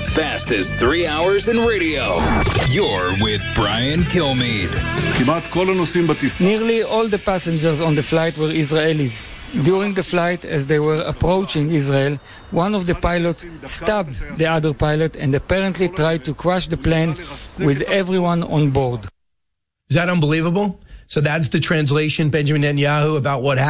fastest 3 hours in radio. You're with Brian Kilmeade. Nearly all the passengers on the flight were Israelis. During the flight, as they were approaching Israel, one of the pilots stabbed the other pilot and apparently tried to crash the plane with everyone on board. Is that unbelievable? So that's the translation, Benjamin Netanyahu, about what happened.